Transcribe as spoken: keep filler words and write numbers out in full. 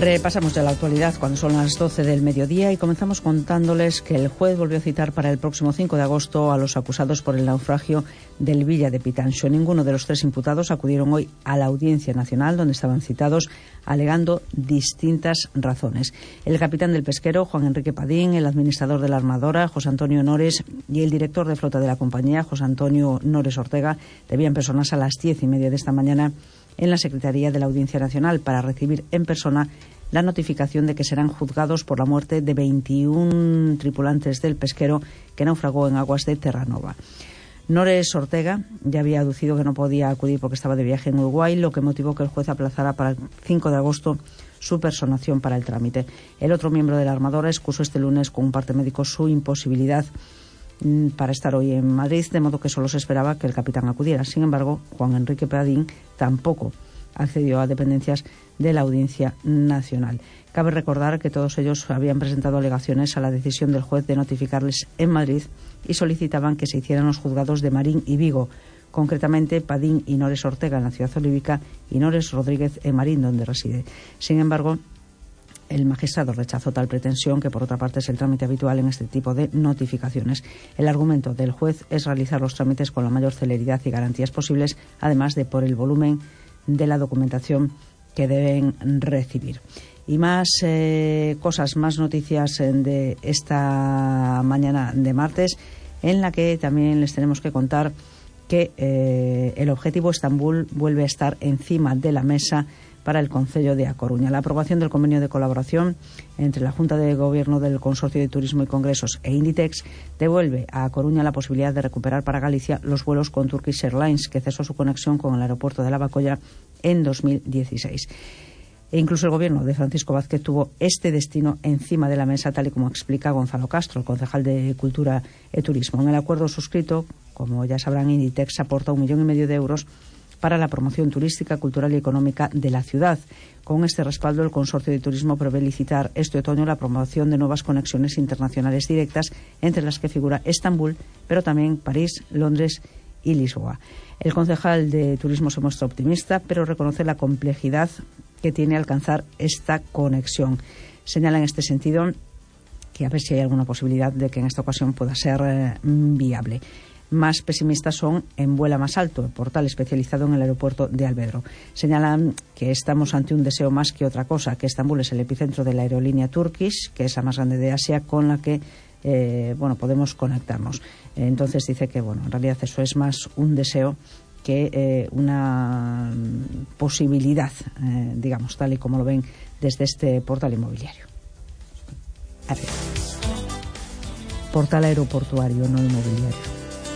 Repasamos ya la actualidad cuando son las doce del mediodía y comenzamos contándoles que el juez volvió a citar para el próximo cinco de agosto a los acusados por el naufragio del Villa de Pitanxo. Ninguno de los tres imputados acudieron hoy a la Audiencia Nacional, donde estaban citados, alegando distintas razones. El capitán del pesquero, Juan Enrique Padín, el administrador de la armadora, José Antonio Nores, y el director de flota de la compañía, José Antonio Nores Ortega, debían personarse a las diez y media de esta mañana en la Secretaría de la Audiencia Nacional para recibir en persona la notificación de que serán juzgados por la muerte de veintiún tripulantes del pesquero que naufragó en aguas de Terranova. Nores Ortega ya había aducido que no podía acudir porque estaba de viaje en Uruguay, lo que motivó que el juez aplazara para el cinco de agosto su personación para el trámite. El otro miembro de la armadora excusó este lunes con un parte médico su imposibilidad para estar hoy en Madrid, de modo que solo se esperaba que el capitán acudiera. Sin embargo, Juan Enrique Padín tampoco accedió a dependencias de la Audiencia Nacional. Cabe recordar que todos ellos habían presentado alegaciones a la decisión del juez de notificarles en Madrid y solicitaban que se hicieran los juzgados de Marín y Vigo, concretamente Padín y Nores Ortega en la ciudad olívica y Nores Rodríguez en Marín, donde reside. Sin embargo, el magistrado rechazó tal pretensión, que por otra parte es el trámite habitual en este tipo de notificaciones. El argumento del juez es realizar los trámites con la mayor celeridad y garantías posibles, además de por el volumen de la documentación que deben recibir. Y más eh, cosas, más noticias de esta mañana de martes, en la que también les tenemos que contar que eh, el objetivo Estambul vuelve a estar encima de la mesa para el Concello de A Coruña. La aprobación del convenio de colaboración entre la Junta de Gobierno del Consorcio de Turismo y Congresos e Inditex devuelve a A Coruña la posibilidad de recuperar para Galicia los vuelos con Turkish Airlines, que cesó su conexión con el aeropuerto de Lavacolla en dos mil dieciséis. E incluso el gobierno de Francisco Vázquez tuvo este destino encima de la mesa, tal y como explica Gonzalo Castro, el concejal de Cultura y Turismo. En el acuerdo suscrito, como ya sabrán, Inditex aporta un millón y medio de euros para la promoción turística, cultural y económica de la ciudad. Con este respaldo, el Consorcio de Turismo prevé licitar este otoño la promoción de nuevas conexiones internacionales directas, entre las que figura Estambul, pero también París, Londres y Lisboa. El concejal de Turismo se muestra optimista, pero reconoce la complejidad que tiene alcanzar esta conexión. Señala en este sentido que a ver si hay alguna posibilidad de que en esta ocasión pueda ser eh, viable. Más pesimistas son en Vuela Más Alto, el portal especializado en el aeropuerto de Alvedro. Señalan que estamos ante un deseo más que otra cosa, que Estambul es el epicentro de la aerolínea Turkish, que es la más grande de Asia, con la que eh, bueno, podemos conectarnos. Entonces dice que bueno, en realidad eso es más un deseo que eh, una posibilidad, eh, digamos, tal y como lo ven desde este portal inmobiliario. A ver. Portal aeroportuario, no inmobiliario.